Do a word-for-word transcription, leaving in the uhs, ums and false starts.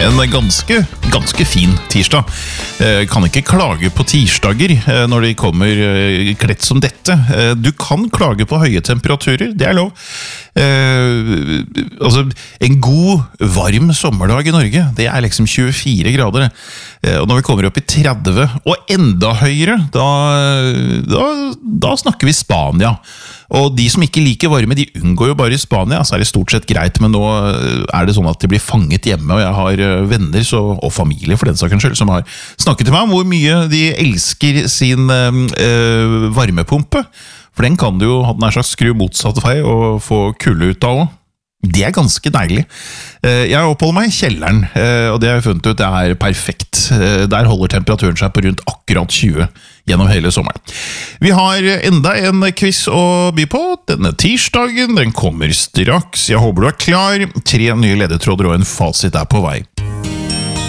En ganske, ganske fin tirsdag. Eh, kan ikke klage på tirsdager eh, når de kommer eh, kledt som dette. Eh, du kan klage på høye temperaturer, det er lov. Eh, altså, en god, varm sommerdag i Norge, det er liksom tjuefire grader. Eh, og når vi kommer opp i tretti, og enda høyere, da, da, da snakker vi Spania. Og de som ikke liker varme, de unngår jo bare i Spania, så er det stort sett greit, men nå er det sånn at de blir fanget hjemme, og jeg har venner så, og familie for den sakens skyld, som har snakket til meg om hvor mye de elsker sin øh, varmepumpe, for den kan du jo ha nær sagt skru motsatt vei og få kulde ut av også. Det er ganske deilig. Jeg oppholder meg i kjelleren, og det har jeg funnet ut det er perfekt. Der holder temperaturen seg på rundt akkurat tjue gjennom hele sommeren. Vi har enda en quiz å by på. Denne tirsdagen, den kommer straks. Jeg håper du er klar. Tre nye ledetråder og en fasit er på vei.